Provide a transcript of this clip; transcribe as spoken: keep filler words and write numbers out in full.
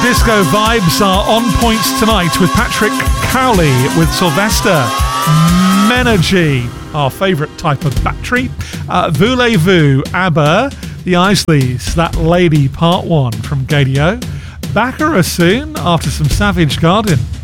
Disco vibes are on point tonight with Patrick Cowley, with Sylvester, Menergy, our favourite type of battery, uh, Voulez-Vous, ABBA, The Isleys, That Lady Part one from Gadio, Baccarat soon after some Savage Garden.